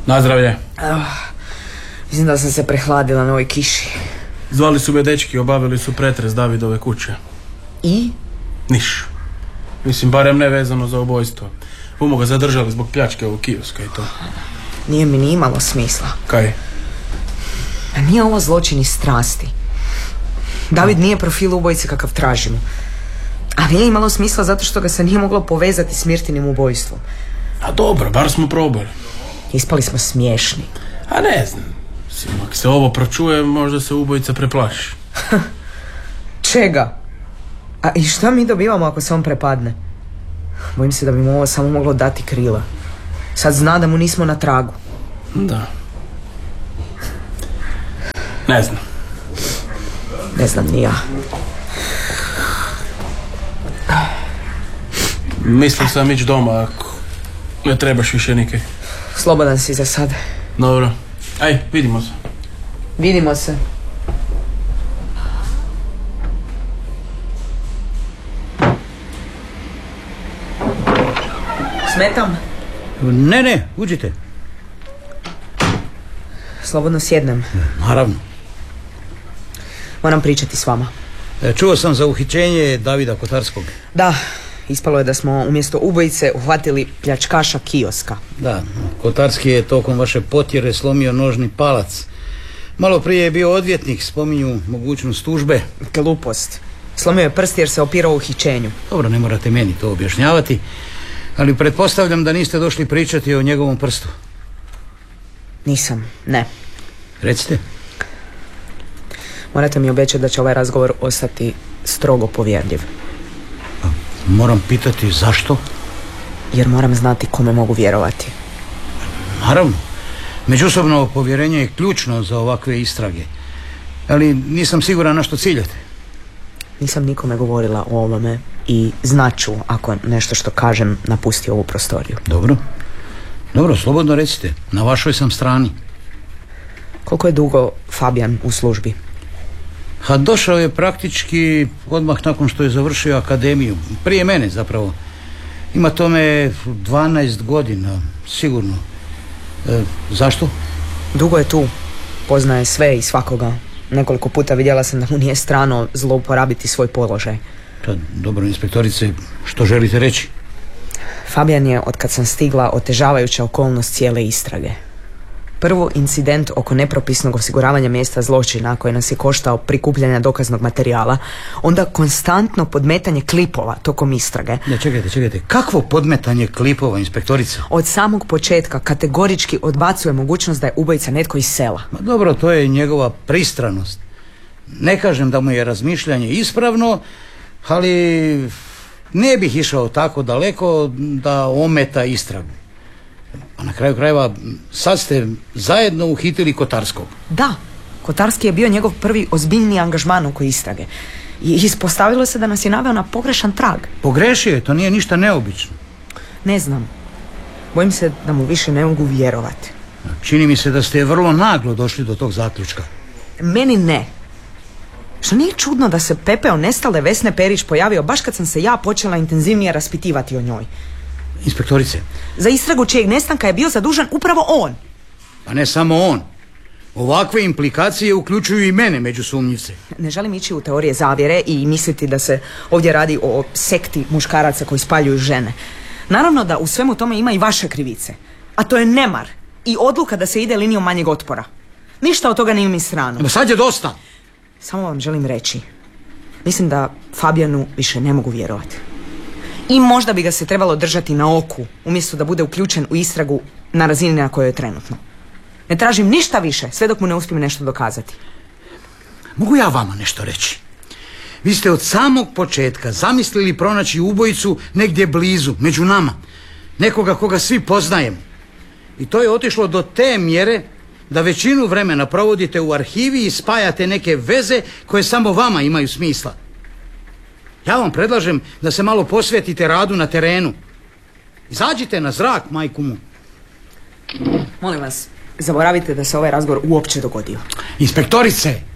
Nazdravlje. Mislim da sam se prehladila na ovoj kiši. Zvali su me dečki, obavili su pretres Davidove kuće. I? Niš. Mislim, barem ne vezano za ubojstvo. Bumo ga zadržali zbog pljačke ovog kioska i to. Nije mi ni imalo smisla. Kaj? A nije ovo zločin iz strasti. David nije profil ubojice kakav tražimo. A nije imalo smisla zato što ga se nije moglo povezati s Mirtinim ubojstvom. A dobro, bar smo probali. Ispali smo smiješni. A ne znam. Mislim, ako se ovo pročuje, možda se ubojica preplaši. Čega? A i šta mi dobivamo ako se on prepadne? Bojim se da bi mu ovo samo moglo dati krila. Sad zna da mu nismo na tragu. Da. Ne znam. Ne znam ni ja. Mislim sam ići doma ako ne trebaš više nikaj. Slobodan si za sad. Dobro. Aj, vidimo se. Vidimo se. Smetam? Ne, uđite. Slobodno sjednem. Naravno. Moram pričati s vama. Čuo sam za uhićenje Davida Kotarskog. Da, ispalo je da smo umjesto ubojice uhvatili pljačkaša kioska. Da, Kotarski je tokom vaše potjere slomio nožni palac. Malo prije je bio odvjetnik, spominju mogućnost tužbe. Glupost. Slomio je prst jer se opirao uhićenju. Dobro, ne morate meni to objašnjavati, ali pretpostavljam da niste došli pričati o njegovom prstu. Nisam, ne. Recite. Morate mi obećati da će ovaj razgovor ostati strogo povjerljiv. Moram pitati zašto? Jer moram znati kome mogu vjerovati. Naravno. Međusobno povjerenje je ključno za ovakve istrage. Ali nisam siguran na što ciljate. Nisam nikome govorila o ovome i znaću ako nešto što kažem napusti ovu prostoriju. Dobro, slobodno recite. Na vašoj sam strani. Koliko je dugo Fabijan u službi? Došao je praktički odmah nakon što je završio akademiju. Prije mene zapravo. Ima tome 12 godina, sigurno. Zašto? Dugo je tu. Poznaje sve i svakoga. Nekoliko puta vidjela sam da mu nije strano zlouporabiti svoj položaj. Dobro, inspektorice, što želite reći? Fabijan je, od kad sam stigla, otežavajuća okolnost cijele istrage. Prvo, incident oko nepropisnog osiguravanja mjesta zločina koji nas je koštao prikupljanja dokaznog materijala, onda konstantno podmetanje klipova tokom istrage. Ne, čekajte. Kakvo podmetanje klipova, inspektorica? Od samog početka kategorički odbacuje mogućnost da je ubojica netko iz sela. Dobro, to je njegova pristranost. Ne kažem da mu je razmišljanje ispravno, ali ne bih išao tako daleko da ometa istragu. A na kraju krajeva sad ste zajedno uhitili Kotarskog. Da, Kotarski je bio njegov prvi ozbiljni angažman oko istrage. I ispostavilo se da nas je naveo na pogrešan trag. Pogrešio je, to nije ništa neobično. Ne znam. Bojim se da mu više ne mogu vjerovati. Čini mi se da ste vrlo naglo došli do tog zaključka. Meni ne. Što nije čudno da se pepeo nestale Vesne Perić pojavio baš kad sam se ja počela intenzivnije raspitivati o njoj. Inspektorice. Za istragu čijeg nestanka je bio zadužen upravo on. Pa ne samo on. Ovakve implikacije uključuju i mene među sumnjivce. Ne želim ići u teorije zavjere i misliti da se ovdje radi o sekti muškaraca koji spaljuju žene. Naravno da u svemu tome ima i vaše krivice. A to je nemar i odluka da se ide linijom manjeg otpora. Ništa od toga nije mi strano. No sad je dosta. Samo vam želim reći. Mislim da Fabijanu više ne mogu vjerovati. I možda bi ga se trebalo držati na oku, umjesto da bude uključen u istragu na razini na kojoj je trenutno. Ne tražim ništa više, sve dok mu ne uspijem nešto dokazati. Mogu ja vama nešto reći? Vi ste od samog početka zamislili pronaći ubojicu negdje blizu, među nama. Nekoga koga svi poznajemo. I to je otišlo do te mjere da većinu vremena provodite u arhivi i spajate neke veze koje samo vama imaju smisla. Ja vam predlažem da se malo posvetite radu na terenu. Izađite na zrak, majku mu. Molim vas, zaboravite da se ovaj razgovor uopće dogodio. Inspektorice,